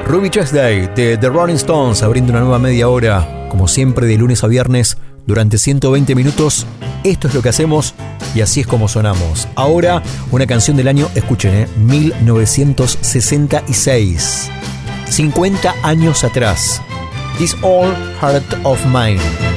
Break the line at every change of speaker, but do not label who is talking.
Ruby Tuesday de The Rolling Stones abriendo una nueva media hora, como siempre de lunes a viernes, durante 120 minutos. Esto es lo que hacemos y así es como sonamos. Ahora, una canción del año, escuchen, 1966. 50 años atrás. This Old Heart of Mine.